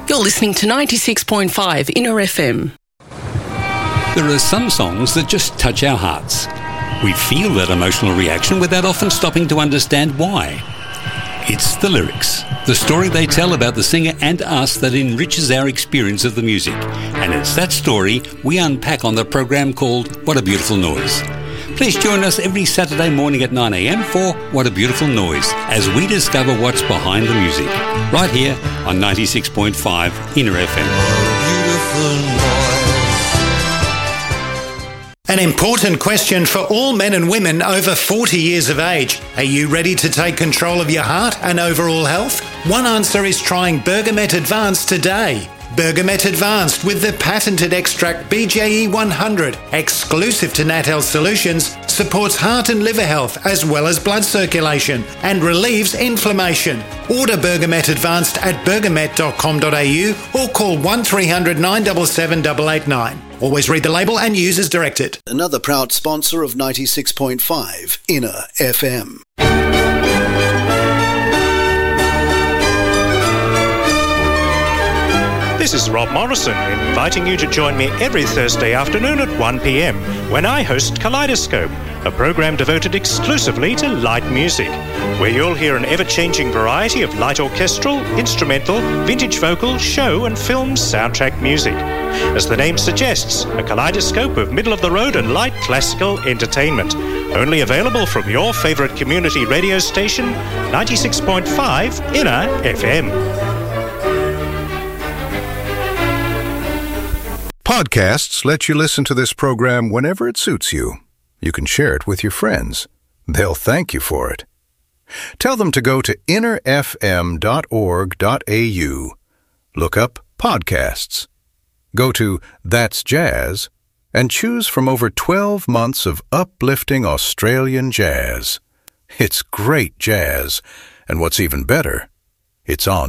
You're listening to 96.5 Inner FM. There are some songs that just touch our hearts. We feel that emotional reaction without often stopping to understand why. It's the lyrics, the story they tell about the singer and us that enriches our experience of the music. And it's that story we unpack on the program called What a Beautiful Noise. Please join us every Saturday morning at 9 a.m. for What a Beautiful Noise as we discover what's behind the music. Right here on 96.5 Inner FM. An important question for all men and women over 40 years of age. Are you ready to take control of your heart and overall health? One answer is trying Bergamet Advanced today. Bergamet Advanced with the patented extract BJE 100, exclusive to NatHealth Solutions, supports heart and liver health as well as blood circulation and relieves inflammation. Order Bergamet Advanced at bergamet.com.au or call 1300 977 889. Always read the label and use as directed. Another proud sponsor of 96.5 Inner FM. This is Rob Morrison, inviting you to join me every Thursday afternoon at 1 p.m. when I host Kaleidoscope, a program devoted exclusively to light music, where you'll hear an ever-changing variety of light orchestral, instrumental, vintage vocal, show and film soundtrack music. As the name suggests, a kaleidoscope of middle-of-the-road and light classical entertainment. Only available from your favourite community radio station, 96.5 Inner FM. Podcasts let you listen to this program whenever it suits you. You can share it with your friends. They'll thank you for it. Tell them to go to innerfm.org.au. Look up podcasts. Go to That's Jazz and choose from over 12 months of uplifting Australian jazz. It's great jazz, and what's even better, it's on